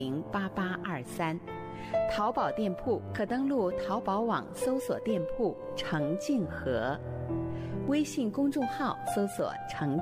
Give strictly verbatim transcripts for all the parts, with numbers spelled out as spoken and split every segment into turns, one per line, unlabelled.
零八八二三。淘宝店铺可登录淘宝网搜索店铺程静和，微信公众号搜索程。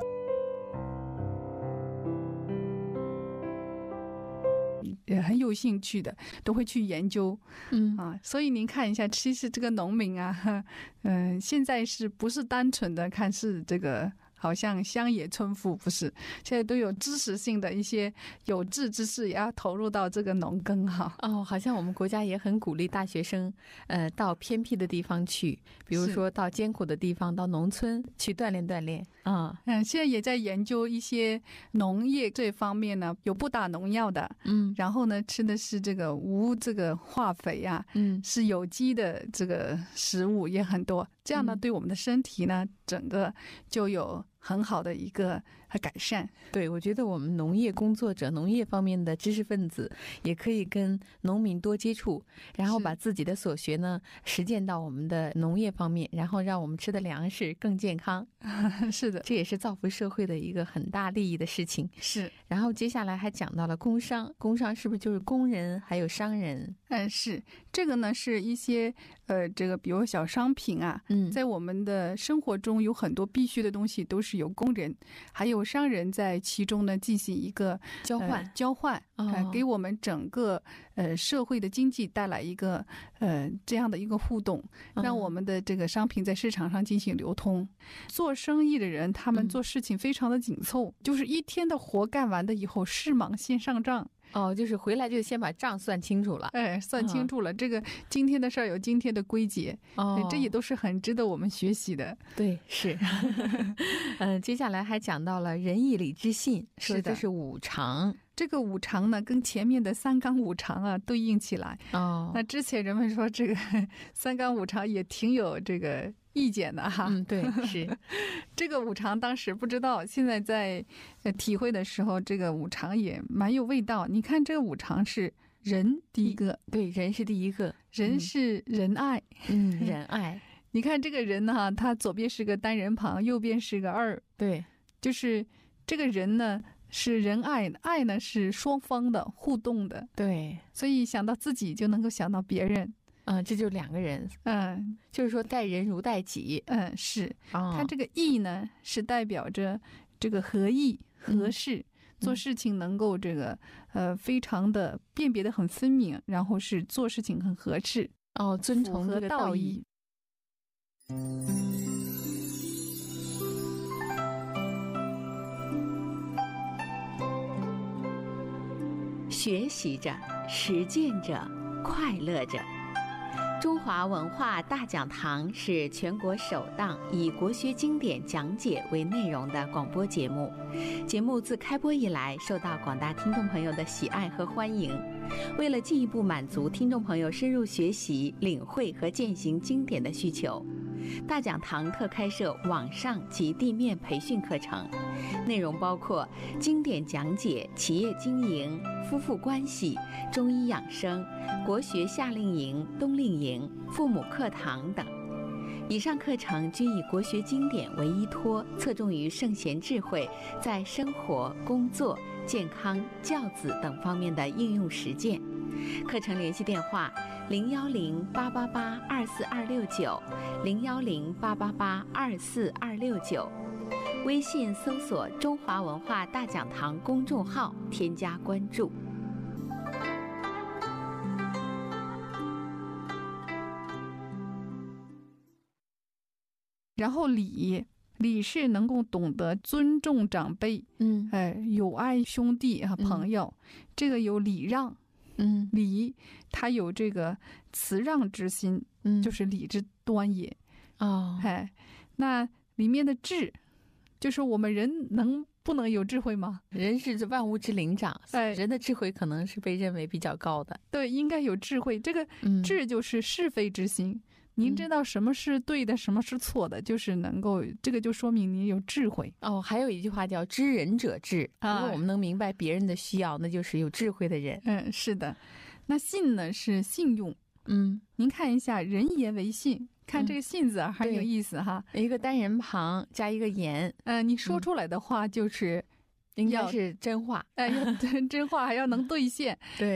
也很有兴趣的都会去研究，嗯啊，所以您看一下，其实这个农民啊，嗯、呃，现在是不是单纯的看是这个好像乡野村妇，不是，现在都有知识性的一些有志之士也要投入到这个农耕哈。
哦，好像我们国家也很鼓励大学生呃到偏僻的地方去，比如说到艰苦的地方，到农村去锻炼锻炼啊。
嗯，现在也在研究一些农业这方面呢，有不打农药的，嗯，然后呢吃的是这个无这个化肥啊，嗯，是有机的这个食物也很多，这样呢、嗯、对我们的身体呢整个就有很好的一个改善。
对，我觉得我们农业工作者、农业方面的知识分子也可以跟农民多接触，然后把自己的所学呢实践到我们的农业方面，然后让我们吃的粮食更健康。
是的，
这也是造福社会的一个很大利益的事情。
是。
然后接下来还讲到了工商，工商是不是就是工人还有商人？
嗯，是。这个呢是一些呃，这个比如小商品啊，嗯，在我们的生活中有很多必须的东西都是由工人还有商人在其中呢进行一个
交换、
呃、交换、哦呃、给我们整个呃社会的经济带来一个呃这样的一个互动，让我们的这个商品在市场上进行流通。嗯、做生意的人他们做事情非常的紧凑、嗯、就是一天的活干完的以后，事忙先上账。
哦，就是回来就先把账算清楚了，
哎，算清楚了、嗯、这个今天的事儿有今天的归结，哦，这也都是很值得我们学习的。
对，是。嗯、呃，接下来还讲到了仁义礼智信，说这是五常。
这个五常呢，跟前面的三纲五常啊对应起来。哦，那之前人们说这个三纲五常也挺有这个意见的哈。
嗯，对，是。
这个五常当时不知道，现在在体会的时候，这个五常也蛮有味道。你看这个五常是仁第一个，
对，仁是第一个，
仁是仁爱，
嗯，仁爱。
你看这个人呢，他左边是个单人旁，右边是个二，
对，
就是这个人呢是仁爱，爱呢是双方的互动的，
对，
所以想到自己就能够想到别人。
嗯，这就是两个人，嗯，就是说待人如待己，
嗯，是。哦、他这个义呢，是代表着这个合意、合适，嗯、做事情能够这个呃非常的辨别的很分明，然后是做事情很合适，
哦，遵从这个道义。
学习着，实践着，快乐着。中华文化大讲堂是全国首档以国学经典讲解为内容的广播节目。节目自开播以来，受到广大听众朋友的喜爱和欢迎。为了进一步满足听众朋友深入学习、领会和践行经典的需求，大讲堂特开设网上及地面培训课程，内容包括经典讲解、企业经营、夫妇关系、中医养生、国学夏令营、冬令营、父母课堂等。以上课程均以国学经典为依托，侧重于圣贤智慧在生活、工作、健康、教子等方面的应用实践。课程联系电话：零幺零八八八二四二六九，零幺零八八八二四二六九。微信搜索“中华文化大讲堂”公众号，添加关注。
然后礼，礼是能够懂得尊重长辈，嗯，哎，友爱兄弟啊朋友，嗯、这个有礼让，嗯，礼它有这个辞让之心，嗯，就是礼之端也。哦，哎，那里面的智，就是我们人能不能有智慧吗？
人是万物之灵长，哎，人的智慧可能是被认为比较高的。
对，应该有智慧。这个智就是是非之心。嗯，您知道什么是对的，什么是错的，就是能够，这个就说明您有智慧。
哦，还有一句话叫知人者智，如果我们能明白别人的需要，那就是有智慧的人。
嗯，是的。那信呢是信用，嗯，您看一下人言为信，看这个信字很有意思哈，
一个单人旁加一个言，
嗯、呃，你说出来的话就是、
嗯、应该是真话，
哎，真话还要能兑现。
对。